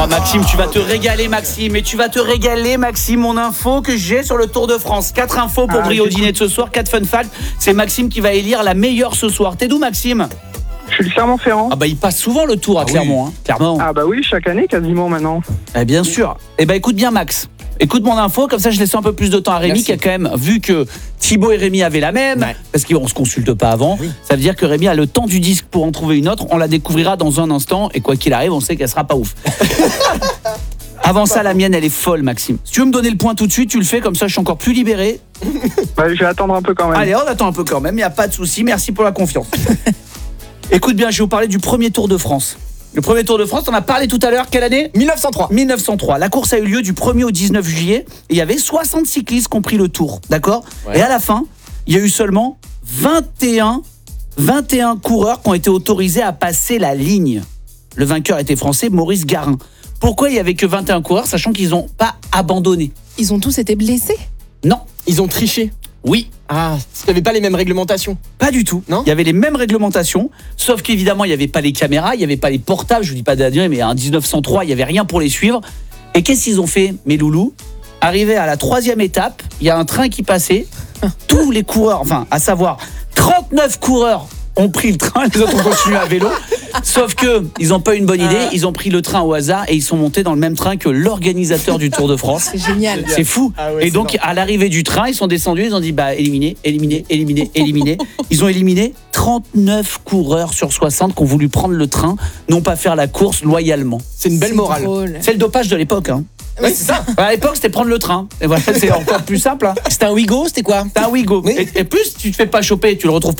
Oh Maxime, tu vas te régaler Maxime. Et tu vas te régaler Maxime, mon info que j'ai sur le Tour de France. 4 infos pour briller au dîner de ce soir, 4 fun facts. C'est Maxime qui va élire la meilleure ce soir. T'es d'où Maxime ? Je suis le Clermont-Ferrand. Ah bah il passe souvent le Tour à Clermont, hein, clairement. Ah bah oui, chaque année quasiment maintenant. Eh bien sûr. Eh ben écoute bien Max. Écoute mon info, comme ça je laisse un peu plus de temps à Rémi. Merci. Qui a quand même vu que Thibaut et Rémi avaient la même, parce qu'on se consulte pas avant. Oui. Ça veut dire que Rémi a le temps du disque pour en trouver une autre. On la découvrira dans un instant et quoi qu'il arrive, on sait qu'elle sera pas ouf. Avant ça, la mienne, elle est folle, Maxime. Si tu veux me donner le point tout de suite, tu le fais, comme ça je suis encore plus libéré. Bah, je vais attendre un peu quand même. Allez, on attend un peu quand même, il n'y a pas de souci. Merci pour la confiance. Écoute bien, je vais vous parler du premier Tour de France. Le premier Tour de France, on a parlé tout à l'heure, quelle année ? 1903. 1903. La course a eu lieu du 1er au 19 juillet. Et il y avait 60 cyclistes qui ont pris le Tour, d'accord ? Ouais. Et à la fin, il y a eu seulement 21 coureurs qui ont été autorisés à passer la ligne. Le vainqueur était français, Maurice Garin. Pourquoi il n'y avait que 21 coureurs, sachant qu'ils n'ont pas abandonné ? Ils ont tous été blessés ? Non. Ils ont triché ? Oui. Ah, parce qu'il n'y avait pas les mêmes réglementations. Pas du tout. Non. Il y avait les mêmes réglementations, sauf qu'évidemment, il n'y avait pas les caméras, il n'y avait pas les portables, je vous dis pas d'adresse, mais en 1903, il n'y avait rien pour les suivre. Et qu'est-ce qu'ils ont fait, mes loulous ? Arrivé à la 3e étape, il y a un train qui passait, tous les coureurs, enfin, à savoir, 39 coureurs ont pris le train, les autres ont continué à vélo, sauf que ils n'ont pas eu une bonne idée, ils ont pris le train au hasard et ils sont montés dans le même train que l'organisateur du Tour de France. C'est génial. C'est fou. Ah ouais, et donc à l'arrivée du train, ils sont descendus, ils ont dit bah éliminer. Ils ont éliminé 39 coureurs sur 60 qui ont voulu prendre le train, non pas faire la course loyalement. C'est une belle morale. Drôle. C'est le dopage de l'époque, hein. Ouais, c'est ça. À l'époque, c'était prendre le train. Et voilà, c'est encore plus simple. Hein. C'était un Ouigo, c'était quoi ? C'était un Ouigo. Oui. Et plus tu te fais pas choper, tu le retrouves